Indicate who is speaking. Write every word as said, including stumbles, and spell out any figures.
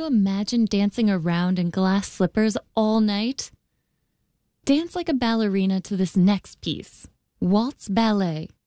Speaker 1: you imagine dancing around in glass slippers all night? Dance like a ballerina to this next piece, Waltz Ballet.